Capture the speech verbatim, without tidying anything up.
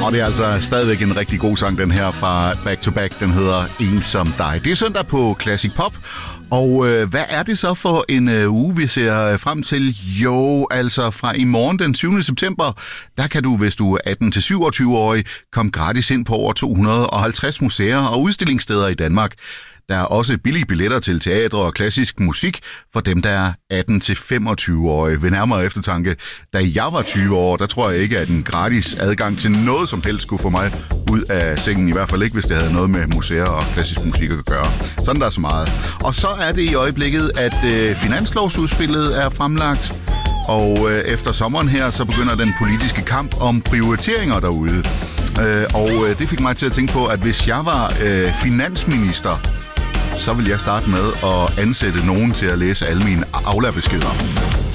Og det er altså stadigvæk en rigtig god sang, den her fra Back to Back. Den hedder En som dig. Det er søndag på Classic Pop. Og øh, hvad er det så for en øh, uge, vi ser frem til? Jo, altså fra i morgen den syvende september, der kan du, hvis du er atten til syvogtyve-årig, komme gratis ind på over to hundrede og halvtreds museer og udstillingssteder i Danmark. Der er også billige billetter til teater og klassisk musik for dem, der er atten til femogtyve-årige. Ved nærmere eftertanke, da jeg var tyve år, der tror jeg ikke, at en gratis adgang til noget som helst kunne få mig ud af sengen. I hvert fald ikke, hvis det havde noget med museer og klassisk musik at gøre. Sådan der er så meget. Og så er det i øjeblikket, at øh, finanslovsudspillet er fremlagt. Og øh, efter sommeren her, så begynder den politiske kamp om prioriteringer derude. Øh, og øh, det fik mig til at tænke på, at hvis jeg var øh, finansminister, så vil jeg starte med at ansætte nogen til at læse alle mine Aula-beskeder.